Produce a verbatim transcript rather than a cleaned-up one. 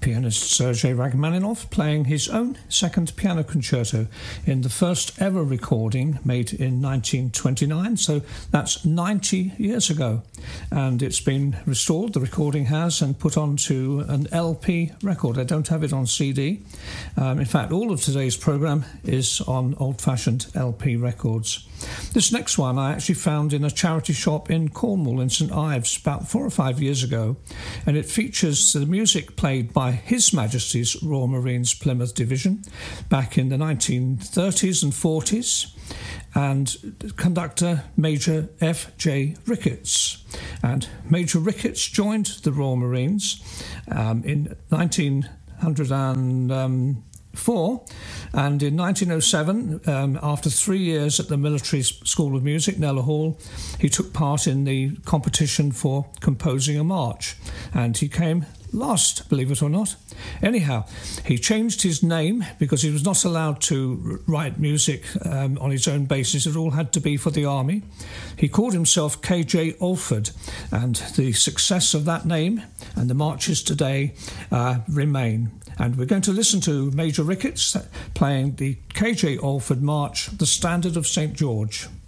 Pianist Sergei Rachmaninoff playing his own second piano concerto in the first ever recording made in nineteen twenty-nine, so that's ninety years ago. And it's been restored, the recording has, and put onto an L P record. I don't have it on C D. Um, in fact, all of today's programme is on old-fashioned L P records. This next one I actually found in a charity shop in Cornwall in St Ives about four or five years ago, and it features the music played by His Majesty's Royal Marines Plymouth Division back in the nineteen thirties and forties, and conductor Major F J Ricketts. And Major Ricketts joined the Royal Marines um, in nineteen oh four, and in nineteen oh seven, um, after three years at the Military School of Music, Kneller Hall, he took part in the competition for composing a march, and he came last, believe it or not. Anyhow, he changed his name because he was not allowed to write music um, on his own basis. It all had to be for the army. He called himself K J Alford, and the success of that name and the marches today uh, remain. And we're going to listen to Major Ricketts playing the K J Alford March, The Standard of Saint George.